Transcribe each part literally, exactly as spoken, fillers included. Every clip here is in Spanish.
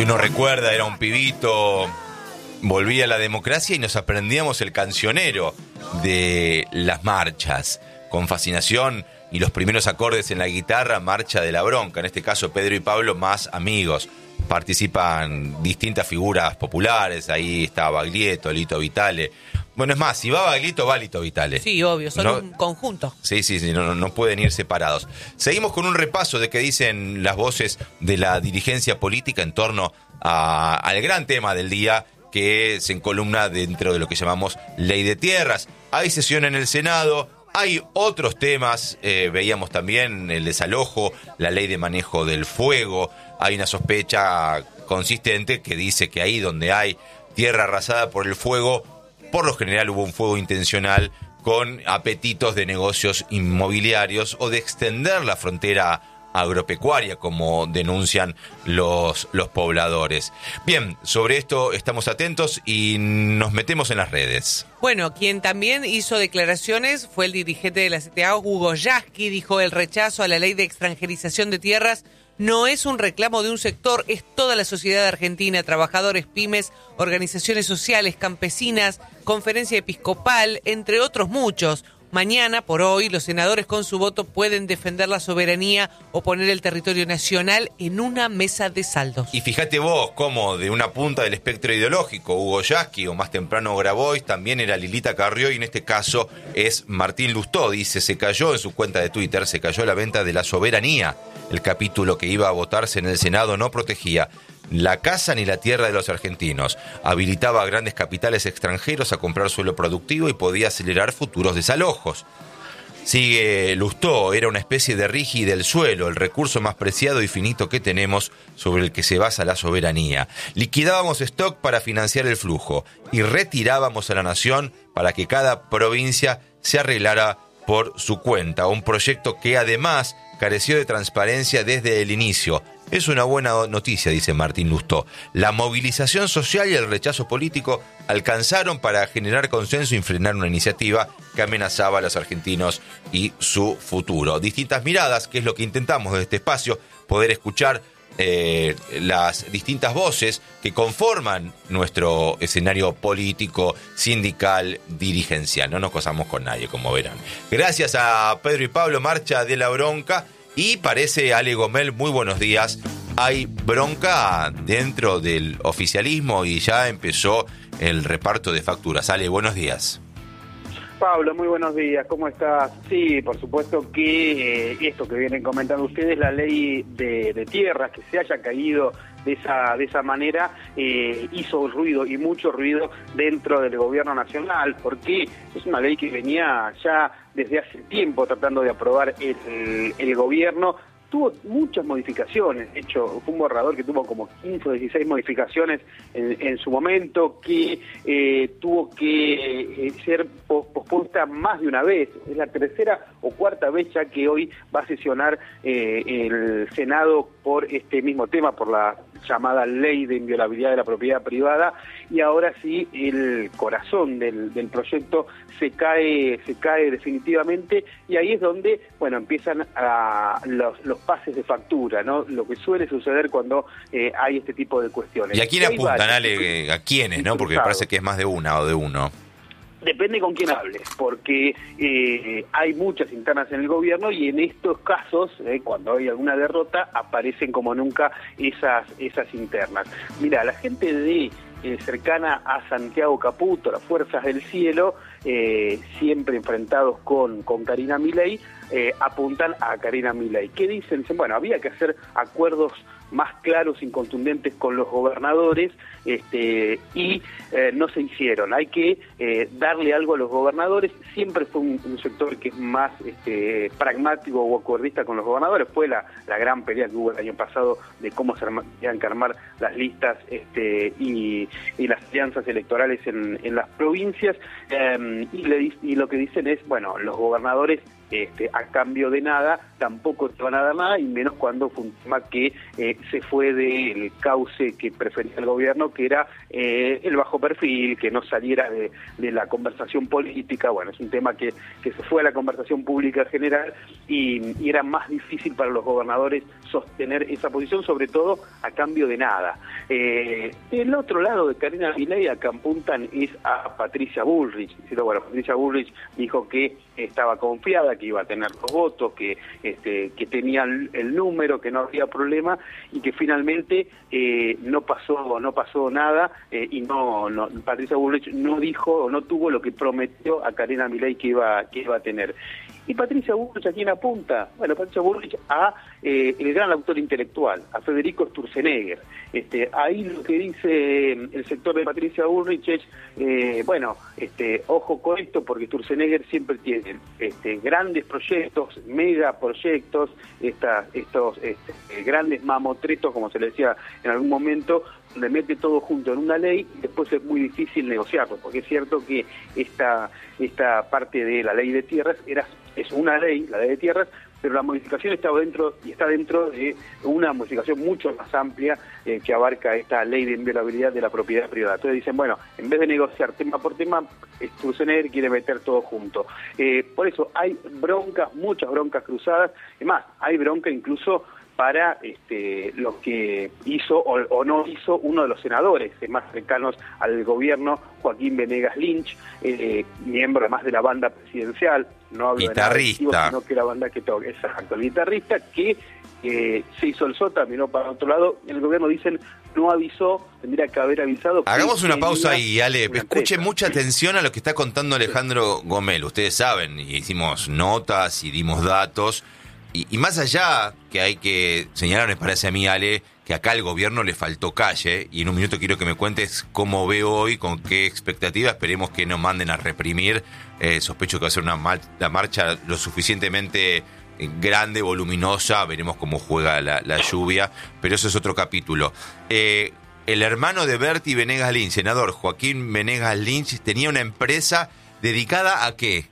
uno recuerda, era un pibito, volvía a la democracia y nos aprendíamos el cancionero de las marchas, con fascinación y los primeros acordes en la guitarra, Marcha de la Bronca, en este caso Pedro y Pablo más amigos. Participan distintas figuras populares, ahí está Baglietto, Lito Vitale. Bueno, es más, si va Baglietto, va Lito Vitale. Sí, obvio, son no, un conjunto. Sí, sí, sí, no, no pueden ir separados. Seguimos con un repaso de qué dicen las voces de la dirigencia política en torno a, al gran tema del día, que se encolumna dentro de lo que llamamos Ley de Tierras. Hay sesión en el Senado, hay otros temas, eh, veíamos también el desalojo, la ley de manejo del fuego. Hay una sospecha consistente que dice que ahí donde hay tierra arrasada por el fuego, por lo general hubo un fuego intencional con apetitos de negocios inmobiliarios o de extender la frontera agropecuaria, como denuncian los, los pobladores. Bien, sobre esto estamos atentos y nos metemos en las redes. Bueno, quien también hizo declaraciones fue el dirigente de la C T A, Hugo Yasky. Dijo: el rechazo a la ley de extranjerización de tierras no es un reclamo de un sector, es toda la sociedad argentina, trabajadores, pymes, organizaciones sociales, campesinas, conferencia episcopal, entre otros muchos. Mañana, por hoy, los senadores con su voto pueden defender la soberanía o poner el territorio nacional en una mesa de saldos. Y fíjate vos cómo de una punta del espectro ideológico, Hugo Yasky o más temprano Grabois, también era Lilita Carrió y en este caso es Martín Lustó. Dice, se cayó en su cuenta de Twitter, se cayó la venta de la soberanía. El capítulo que iba a votarse en el Senado no protegía la casa ni la tierra de los argentinos. Habilitaba a grandes capitales extranjeros a comprar suelo productivo y podía acelerar futuros desalojos. Sigue Lustó, era una especie de rigi del suelo, el recurso más preciado y finito que tenemos sobre el que se basa la soberanía. Liquidábamos stock para financiar el flujo y retirábamos a la nación para que cada provincia se arreglara por su cuenta. Un proyecto que además careció de transparencia desde el inicio. Es una buena noticia, dice Martín Lustó. La movilización social y el rechazo político alcanzaron para generar consenso y frenar una iniciativa que amenazaba a los argentinos y su futuro. Distintas miradas, que es lo que intentamos desde este espacio, poder escuchar eh, las distintas voces que conforman nuestro escenario político, sindical, dirigencial. No nos casamos con nadie, como verán. Gracias a Pedro y Pablo, Marcha de la Bronca. Y parece, Ale Gomel, muy buenos días. Hay bronca dentro del oficialismo y ya empezó el reparto de facturas. Ale, buenos días. Pablo, muy buenos días, ¿cómo estás? Sí, por supuesto que eh, esto que vienen comentando ustedes, la ley de, de tierras, que se haya caído de esa de esa manera, eh, hizo ruido y mucho ruido dentro del gobierno nacional, porque es una ley que venía ya desde hace tiempo tratando de aprobar el, el gobierno. Tuvo muchas modificaciones, de hecho fue un borrador que tuvo como quince o dieciséis modificaciones en, en su momento, que eh, tuvo que eh, ser pospuesta más de una vez. Es la tercera o cuarta vez ya que hoy va a sesionar eh, el Senado por este mismo tema, por la llamada ley de inviolabilidad de la propiedad privada, y ahora sí el corazón del, del proyecto se cae se cae definitivamente, y ahí es donde, bueno, empiezan a los, los pases de factura, ¿no? Lo que suele suceder cuando eh, hay este tipo de cuestiones. ¿Y a quién apuntan, Ale? ¿A quiénes, no? Porque me parece que es más de una o de uno. Depende con quién hables, porque eh, hay muchas internas en el gobierno y en estos casos, eh, cuando hay alguna derrota, aparecen como nunca esas esas internas. Mira, la gente de eh, cercana a Santiago Caputo, las Fuerzas del Cielo, eh, siempre enfrentados con, con Karina Milei, eh, apuntan a Karina Milei. ¿Qué dicen? Dicen, bueno, había que hacer acuerdos más claros y contundentes con los gobernadores, este, y eh, no se hicieron. Hay que eh, darle algo a los gobernadores. Siempre fue un, un sector que es más este, pragmático o acordista con los gobernadores. Fue la, la gran pelea que hubo el año pasado de cómo se tenían que armar las listas este, y, y las alianzas electorales en, en las provincias, eh, y, le, y lo que dicen es, bueno, los gobernadores este, a cambio de nada, tampoco te van a dar nada, y menos cuando fue un tema que eh, se fue del cauce que prefería el gobierno, que era eh, el bajo perfil, que no saliera de, de la conversación política. Bueno, es un tema que, que se fue a la conversación pública general y, y era más difícil para los gobernadores sostener esa posición, sobre todo a cambio de nada. Eh, del otro lado de Karina Milei, acá apuntan es a Patricia Bullrich. Bueno, Patricia Bullrich dijo que estaba confiada, que iba a tener los votos, que este, que tenía el número, que no había problema, y que finalmente eh, no pasó no pasó nada, eh, y no, no Patricia Bullrich no dijo o no tuvo lo que prometió a Karina Milei que iba que iba a tener. ¿Y Patricia Bullrich a quién apunta? Bueno, Patricia Bullrich a eh, el gran autor intelectual, a Federico Sturzenegger. Este, ahí lo que dice el sector de Patricia Bullrich es, eh, bueno, este, ojo con esto, porque Sturzenegger siempre tiene este, grandes proyectos, megaproyectos, esta, estos este, grandes mamotretos, como se le decía en algún momento, donde mete todo junto en una ley y después es muy difícil negociarlo, porque es cierto que esta, esta parte de la ley de tierras era es una ley, la ley de tierras, pero la modificación estaba dentro y está dentro de una modificación mucho más amplia eh, que abarca esta ley de inviolabilidad de la propiedad privada. Entonces dicen, bueno, en vez de negociar tema por tema, Sturzenegger quiere meter todo junto. Eh, por eso hay broncas, muchas broncas cruzadas, es más, hay bronca incluso para este, lo que hizo o, o no hizo uno de los senadores más cercanos al gobierno, Joaquín Venegas Lynch, eh, miembro además de la banda presidencial, no hablo guitarrista, de nada, sino que la banda que toca, exacto, el guitarrista, que eh, se hizo el sota, miró para otro lado, en el gobierno dicen no avisó, tendría que haber avisado. Hagamos una pausa ahí, Ale, escuche mucha atención a lo que está contando Alejandro Gomel. Ustedes saben, hicimos notas y dimos datos. Y, y más allá que hay que señalar, me parece a mí, Ale, que acá al gobierno le faltó calle, y en un minuto quiero que me cuentes cómo ve hoy, con qué expectativa, esperemos que no manden a reprimir, eh, sospecho que va a ser una, mar- una marcha lo suficientemente grande, voluminosa, veremos cómo juega la, la lluvia, pero eso es otro capítulo. Eh, el hermano de Berti Venegas Lynch, senador Joaquín Venegas Lynch, tenía una empresa dedicada a ¿qué?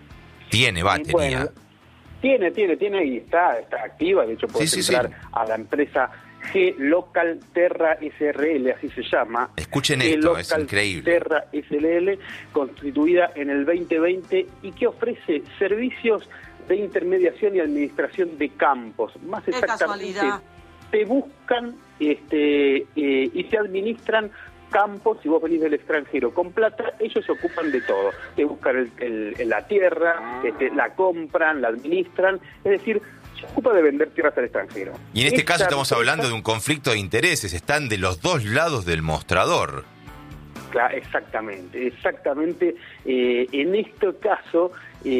Tiene, va, tenía... Bueno, Tiene, tiene, tiene y está, está activa, de hecho puedes sí, sí, entrar sí. a la empresa G Local Terra S R L, así se llama. Escuchen G esto, Local es increíble. Terra S R L, constituida en el veinte veinte y que ofrece servicios de intermediación y administración de campos. Más Qué exactamente, casualidad. te buscan este, eh, y te administran campos. Si vos venís del extranjero con plata, ellos se ocupan de todo. Te buscan el, el, la tierra, este, la compran, la administran, es decir, se ocupa de vender tierras al extranjero. Y en este Esta caso estamos empresa, hablando de un conflicto de intereses, están de los dos lados del mostrador. Claro, exactamente, exactamente. Eh, en este caso,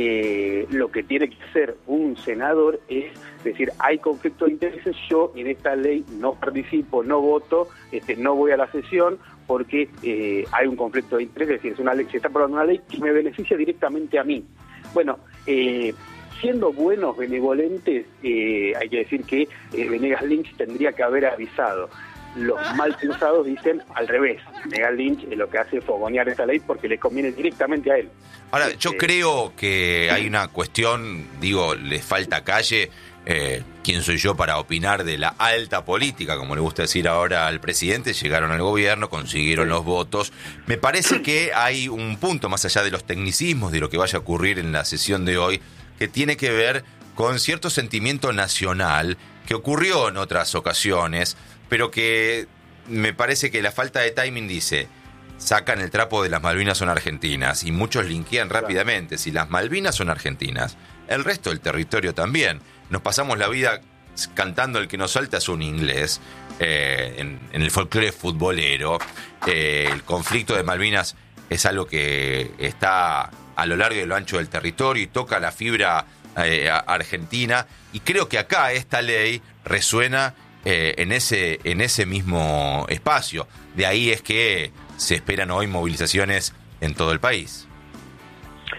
eh, lo que tiene que hacer un senador es decir, hay conflicto de intereses, yo en esta ley no participo, no voto, este, no voy a la sesión porque eh, hay un conflicto de intereses, es decir, es una ley, se está aprobando una ley que me beneficia directamente a mí. Bueno, eh, siendo buenos, benevolentes, eh, hay que decir que eh, Venegas Lynch tendría que haber avisado. Los mal pensados dicen al revés. Venegas Lynch es lo que hace fogonear esta ley porque le conviene directamente a él. Ahora, este, yo creo que hay una cuestión, digo, les falta calle. Eh, ¿Quién soy yo para opinar de la alta política, como le gusta decir ahora al presidente? Llegaron al gobierno, consiguieron los votos. Me parece que hay un punto más allá de los tecnicismos, de lo que vaya a ocurrir en la sesión de hoy, que tiene que ver con cierto sentimiento nacional que ocurrió en otras ocasiones, pero que me parece que la falta de timing dice, sacan el trapo de las Malvinas son argentinas, y muchos linkean rápidamente, si las Malvinas son argentinas, el resto del territorio también. Nos pasamos la vida cantando el que nos salta es un inglés, eh, en, en el folclore futbolero. Eh, el conflicto de Malvinas es algo que está a lo largo y lo ancho del territorio y toca la fibra eh, argentina, y creo que acá esta ley resuena eh, en ese, en ese mismo espacio. De ahí es que se esperan hoy movilizaciones en todo el país.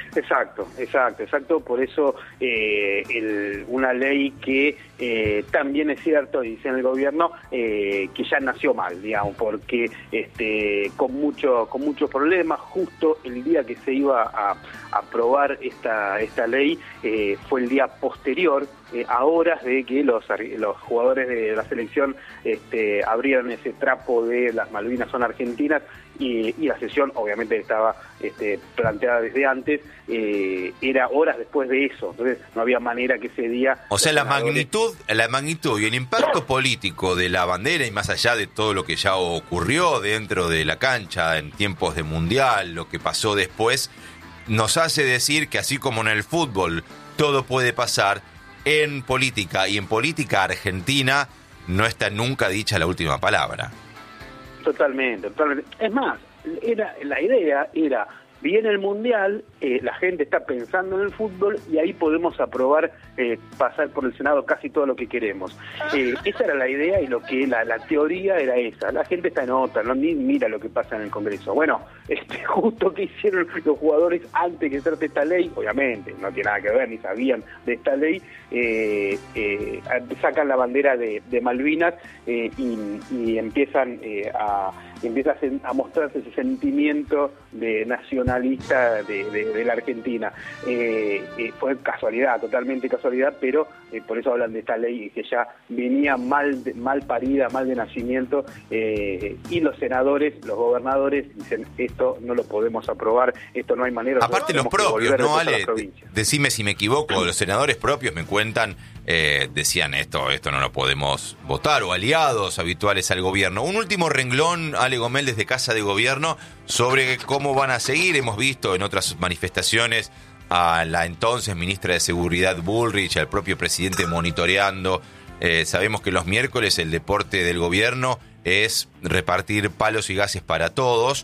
Exacto, exacto, exacto. Por eso eh, el, una ley que eh, también es cierto, dice en el gobierno, eh, que ya nació mal, digamos, porque este, con mucho, con muchos problemas, justo el día que se iba a aprobar esta esta ley eh, fue el día posterior, eh, a horas de que los los jugadores de la selección este, abrieran ese trapo de las Malvinas son argentinas. Y, y la sesión obviamente estaba este, planteada desde antes, eh, era horas después de eso, entonces no había manera que ese día... O sea, la magnitud, la magnitud y el impacto político de la bandera, y más allá de todo lo que ya ocurrió dentro de la cancha en tiempos de Mundial, lo que pasó después, nos hace decir que así como en el fútbol todo puede pasar, en política y en política argentina no está nunca dicha la última palabra. Totalmente, totalmente. Es más, era la idea era, viene el Mundial, eh, la gente está pensando en el fútbol y ahí podemos aprobar, eh, pasar por el Senado casi todo lo que queremos. Eh, esa era la idea y lo que la, la teoría era esa. La gente está en otra, no ni mira lo que pasa en el Congreso. Bueno, este, justo que hicieron los jugadores antes que se trate esta ley, obviamente, no tiene nada que ver, ni sabían de esta ley, eh, eh, sacan la bandera de, de Malvinas eh, y, y empiezan eh, a... empieza a mostrarse ese sentimiento de nacionalista de, de, de la Argentina. Eh, eh, fue casualidad, totalmente casualidad, pero eh, por eso hablan de esta ley que ya venía mal, mal parida, mal de nacimiento, eh, y los senadores, los gobernadores dicen, esto no lo podemos aprobar, esto no hay manera... Aparte los propios, ¿no, Ale? Decime si me equivoco, los senadores propios me cuentan, eh, decían esto, esto no lo podemos votar, o aliados habituales al gobierno. Un último renglón, Ale Gomel, desde Casa de Gobierno, sobre cómo van a seguir. Hemos visto en otras manifestaciones a la entonces ministra de Seguridad Bullrich, al propio presidente monitoreando. Eh, sabemos que los miércoles el deporte del gobierno es repartir palos y gases para todos.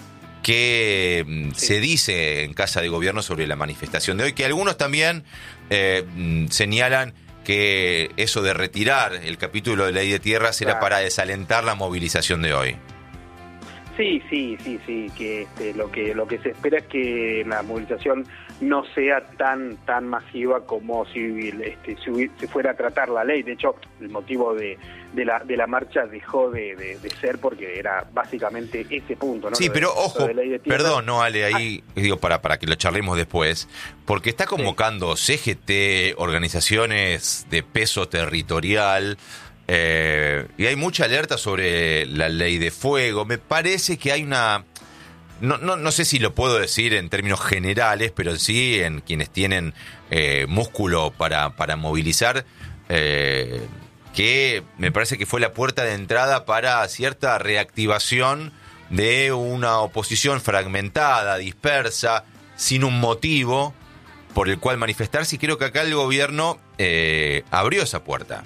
¿Qué sí. se dice en Casa de Gobierno sobre la manifestación de hoy? Que algunos también eh, señalan que eso de retirar el capítulo de Ley de Tierras era claro. para desalentar la movilización de hoy. Sí, sí, sí, sí, que este, lo que lo que se espera es que la movilización no sea tan tan masiva como si este, si, si fuera a tratar la ley. De hecho, el motivo de, de la de la marcha dejó de, de, de ser porque era básicamente ese punto, ¿no? Sí, lo pero de, ojo, de perdón, no, Ale, ahí ah. digo para para que lo charlemos después, porque está convocando sí. C G T, organizaciones de peso territorial. Eh, y hay mucha alerta sobre la ley de fuego. Me parece que hay una... No, no, no sé si lo puedo decir en términos generales, pero sí en quienes tienen eh, músculo para, para movilizar, eh, que me parece que fue la puerta de entrada para cierta reactivación de una oposición fragmentada, dispersa, sin un motivo por el cual manifestarse. Y creo que acá el gobierno eh, abrió esa puerta.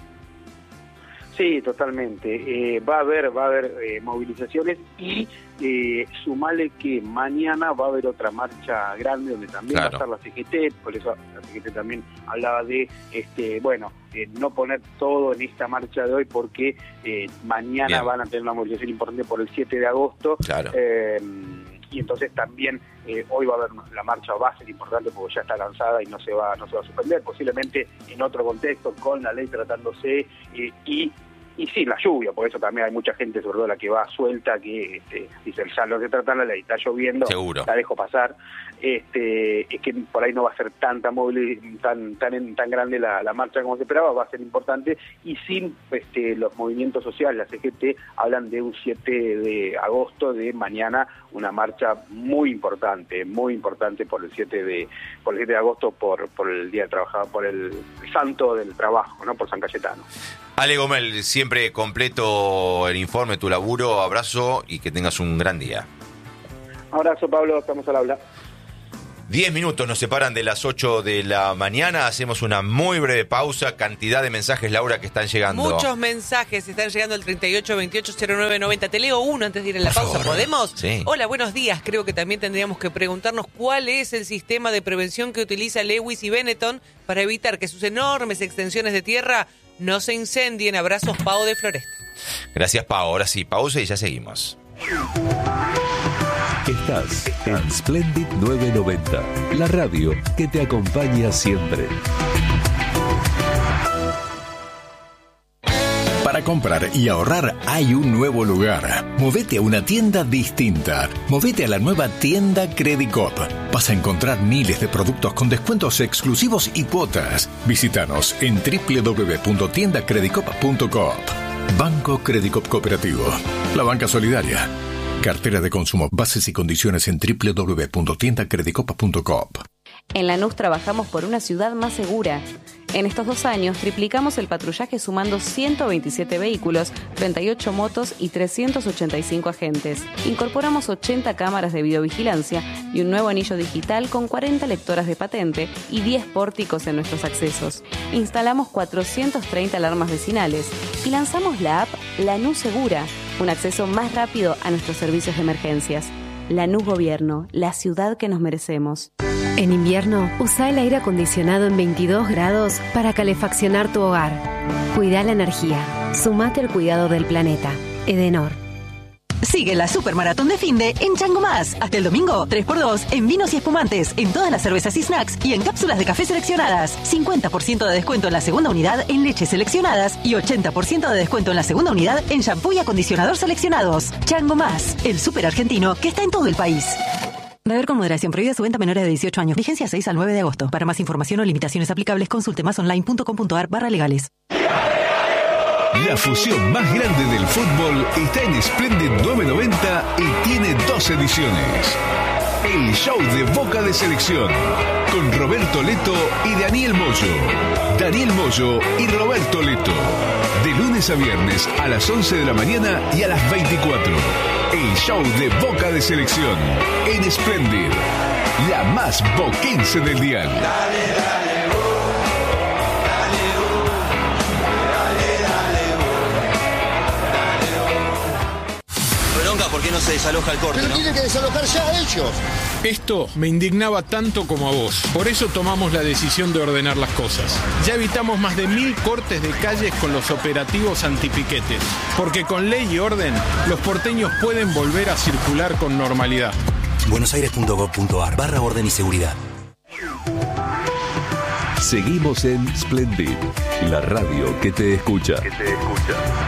Sí, totalmente. Eh, va a haber, va a haber eh, movilizaciones y eh, sumale que mañana va a haber otra marcha grande donde también claro. va a estar la C G T, por eso la C G T también hablaba de, este, bueno, eh, no poner todo en esta marcha de hoy porque eh, mañana Bien. van a tener una movilización importante por el siete de agosto. Claro. Eh, y entonces también eh, hoy va a haber la marcha, va a ser importante porque ya está lanzada y no se va no se va a suspender, posiblemente en otro contexto, con la ley tratándose eh, y Y sí, la lluvia, por eso también hay mucha gente, sobre todo la que va suelta, que este, dice, ya no se trata la ley, está lloviendo, Seguro. la dejo pasar. Este, es que por ahí no va a ser tanta móvil, tan tan tan grande la, la marcha como se esperaba, va a ser importante, y sin este, los movimientos sociales, la C G T hablan de un siete de agosto, de mañana, una marcha muy importante, muy importante por el siete de por el siete de agosto, por por el Día del Trabajador, por el Santo del Trabajo, ¿no? Por San Cayetano. Ale Gomel, siempre completo el informe, tu laburo, abrazo y que tengas un gran día. Abrazo, Pablo, estamos al habla. Diez minutos nos separan de las ocho de la mañana, hacemos una muy breve pausa, cantidad de mensajes, Laura, que están llegando. Muchos mensajes, están llegando al treinta y ocho veintiocho cero nueve noventa. Te leo uno antes de ir a la pausa, ¿podemos? Sí. Hola, buenos días. Creo que también tendríamos que preguntarnos cuál es el sistema de prevención que utiliza Lewis y Benetton para evitar que sus enormes extensiones de tierra no se incendien. Abrazos, Pau de Floresta. Gracias, Pau. Ahora sí, pausa y ya seguimos. Estás en Splendid novecientos noventa, la radio que te acompaña siempre. Para comprar y ahorrar hay un nuevo lugar. Movete a una tienda distinta. Movete a la nueva tienda Credicop. Vas a encontrar miles de productos con descuentos exclusivos y cuotas. Visítanos en doble u doble u doble u punto tienda credicop punto coop. Banco Credicop Cooperativo. La banca solidaria. Cartera de consumo. Bases y condiciones en doble u doble u doble u punto tienda credicop punto coop. En Lanús trabajamos por una ciudad más segura. En estos dos años triplicamos el patrullaje sumando ciento veintisiete vehículos, treinta y ocho motos y trescientos ochenta y cinco agentes. Incorporamos ochenta cámaras de videovigilancia y un nuevo anillo digital con cuarenta lectoras de patente y diez pórticos en nuestros accesos. Instalamos cuatrocientas treinta alarmas vecinales y lanzamos la app Lanús Segura, un acceso más rápido a nuestros servicios de emergencias. Lanús Gobierno, la ciudad que nos merecemos. En invierno, usa el aire acondicionado en veintidós grados para calefaccionar tu hogar. Cuida la energía. Sumate al cuidado del planeta. Edenor. Sigue la Supermaratón de Finde en Chango Más. Hasta el domingo, tres por dos en vinos y espumantes, en todas las cervezas y snacks y en cápsulas de café seleccionadas. cincuenta por ciento de descuento en la segunda unidad en leches seleccionadas y ochenta por ciento de descuento en la segunda unidad en shampoo y acondicionador seleccionados. Chango Más, el súper argentino que está en todo el país. Beber con moderación. Prohibida su venta a menores de dieciocho años. Vigencia seis al nueve de agosto. Para más información o limitaciones aplicables, consulte masonline.com.ar barra legales. La fusión más grande del fútbol está en Splendid novecientos noventa y tiene dos ediciones. El show de Boca de Selección con Roberto Leto y Daniel Moyo. Daniel Moyo y Roberto Leto. De lunes a viernes a las once de la mañana y a las veinticuatro. El show de Boca de Selección en Splendid, la más boquense del dial. Dale, dale. ¿Por qué no se desaloja el corte? Pero ¿no? tienen que desalojar ya ellos. Esto me indignaba tanto como a vos. Por eso tomamos la decisión de ordenar las cosas. Ya evitamos más de mil cortes de calles con los operativos antipiquetes. Porque con ley y orden, los porteños pueden volver a circular con normalidad. buenosaires punto gov punto ar barra orden y seguridad. Seguimos en Splendid, la radio que te escucha. Que te escucha.